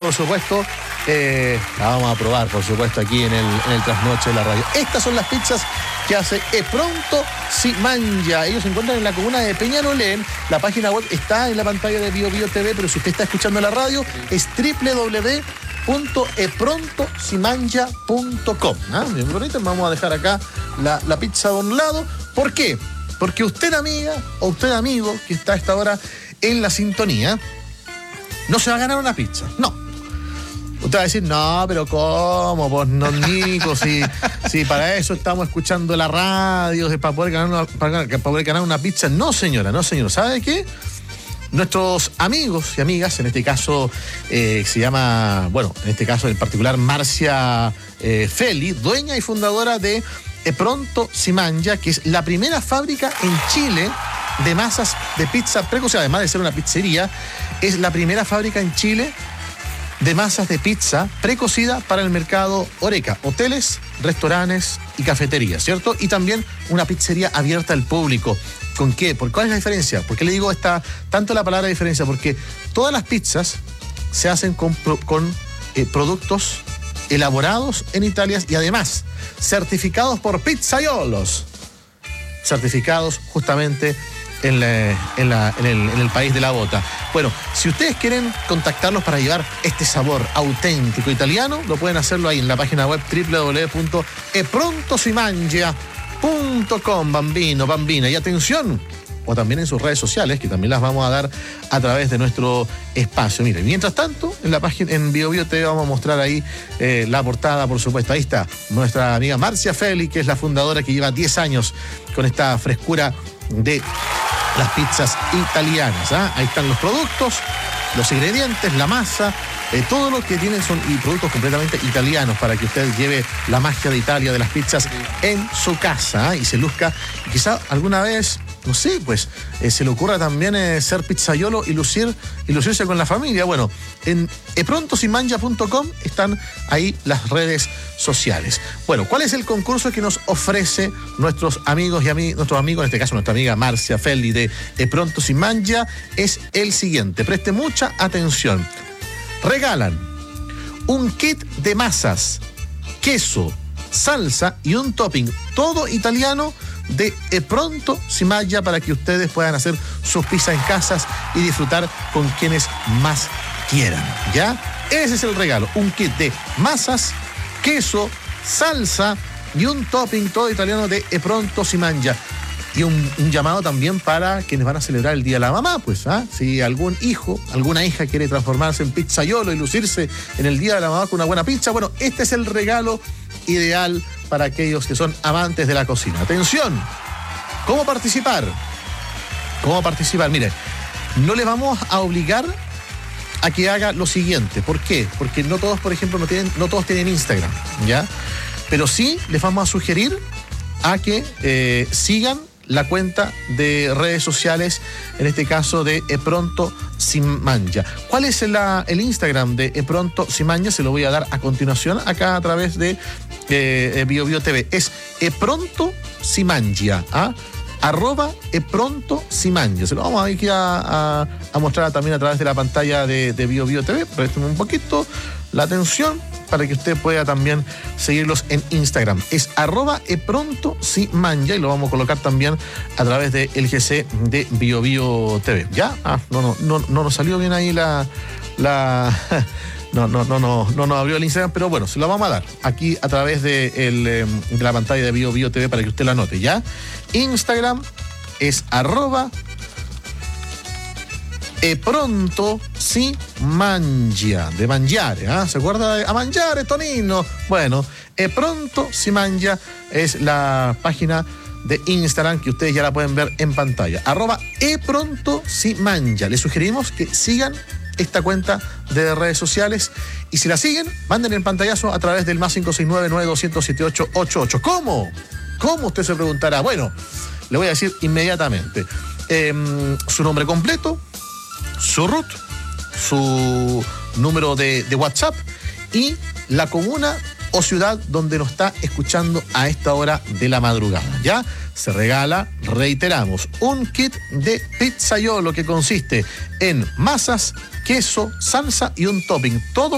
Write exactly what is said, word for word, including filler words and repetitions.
por supuesto, eh, la vamos a probar, por supuesto, aquí en el, en el Trasnoche de la radio. Estas son las pizzas que hace Epronto Si Mangia. Ellos se encuentran en la comuna de Peñalolén. La página web está en la pantalla de Bio Bio T V, pero si usted está escuchando la radio, es doble u doble u doble u punto epronto si mangia punto com. ¿Ah? Bien bonito, vamos a dejar acá la, la pizza de un lado. ¿Por qué? Porque usted, amiga, o usted, amigo, que está a esta hora en la sintonía, no se va a ganar una pizza. No. Usted va a decir, no, pero ¿cómo? Pues no, Nico, si, si para eso estamos escuchando la radio, para poder ganar una, para, para poder ganar una pizza. No, señora, no, señor. ¿Sabe qué? Nuestros amigos y amigas, en este caso eh, se llama, bueno, en este caso en particular Marcia eh, Feli, dueña y fundadora de Epronto Si Mangia, que es la primera fábrica en Chile de masas de pizza precocida. Además de ser una pizzería, es la primera fábrica en Chile de masas de pizza precocida para el mercado Horeca, hoteles, restaurantes y cafeterías, ¿cierto? Y también una pizzería abierta al público. ¿Con qué? ¿Por cuál es la diferencia? ¿Por qué le digo esta, tanto la palabra diferencia? Porque todas las pizzas se hacen con, con eh, productos elaborados en Italia y además certificados por Pizzaiolos, certificados justamente en, la, en, la, en, el, en el país de la bota. Bueno, si ustedes quieren contactarlos para llevar este sabor auténtico italiano, lo pueden hacerlo ahí en la página web doble u doble u doble u punto epronto si mangia punto com, bambino, bambina. Y atención, o también en sus redes sociales, que también las vamos a dar a través de nuestro espacio. Miren, mientras tanto, en la página, en Bio Bio T V vamos a mostrar ahí eh, la portada, por supuesto. Ahí está nuestra amiga Marcia Feli, que es la fundadora, que lleva diez años con esta frescura de las pizzas italianas. ¿Ah? Ahí están los productos, los ingredientes, la masa, eh, todo lo que tienen son y productos completamente italianos para que usted lleve la magia de Italia de las pizzas en su casa, ¿eh? Y se luzca. Quizá alguna vez, no sé, pues eh, se le ocurra también eh, ser pizzaiolo y lucir y lucirse con la familia. Bueno, en epronto si mangia punto com están ahí las redes sociales. Bueno, ¿cuál es el concurso que nos ofrece nuestros amigos y ami- nuestros amigos, en este caso nuestra amiga Marcia Feli de Epronto Si Mangia? Es el siguiente, preste mucha atención. Regalan un kit de masas, queso, salsa y un topping, todo italiano, de Epronto Si Mangia, para que ustedes puedan hacer sus pizzas en casas y disfrutar con quienes más quieran, ¿ya? Ese es el regalo, un kit de masas, queso, salsa y un topping todo italiano de Epronto Si Mangia. Y un, un llamado también para quienes van a celebrar el Día de la Mamá, pues, ¿ah? Si algún hijo, alguna hija quiere transformarse en pizzaiolo y lucirse en el Día de la Mamá con una buena pizza, bueno, este es el regalo ideal para aquellos que son amantes de la cocina. Atención, ¿cómo participar? ¿Cómo participar? Mire, no les vamos a obligar a que haga lo siguiente. ¿Por qué? Porque no todos, por ejemplo, no tienen, no todos tienen Instagram, ¿ya? Pero sí les vamos a sugerir a que eh, sigan la cuenta de redes sociales, en este caso de Epronto Si Mangia. ¿Cuál es la, el Instagram de Epronto Si Mangia? Se lo voy a dar a continuación acá a través de eh, Bio Bio T V. Es Epronto Si Mangia, ¿ah? Arroba Epronto Si Mangia. Se lo vamos a, a, a, a mostrar también a través de la pantalla de, de Bio Bio T V. Presten un poquito la atención para que usted pueda también seguirlos en Instagram. Es arroba Epronto Si Mangia y lo vamos a colocar también a través del G C de Bio Bio T V. ¿Ya? Ah, no, no, no, no nos salió bien ahí la... la No, no, no, no, no nos abrió el Instagram, pero bueno, se lo vamos a dar aquí a través de, el, de la pantalla de Bio Bio T V para que usted la anote, ¿ya? Instagram es arroba Epronto Si Mangia, de mangiare, ¿ah? ¿Se acuerda de a mangiare, Tonino? Bueno, Epronto Si Mangia es la página de Instagram que ustedes ya la pueden ver en pantalla. Arroba Epronto Si Mangia. Les sugerimos que sigan esta cuenta de redes sociales y si la siguen, manden el pantallazo a través del más cinco seis nueve, nueve dos cero cero, siete ocho ocho ocho. ¿Cómo? ¿Cómo? Usted se preguntará. Bueno, le voy a decir inmediatamente. Eh, su nombre completo, su R U T, su número de, de WhatsApp y la comuna o ciudad donde nos está escuchando a esta hora de la madrugada. Ya se regala, reiteramos, un kit de pizzaiolo que consiste en masas, queso, salsa y un topping. Todo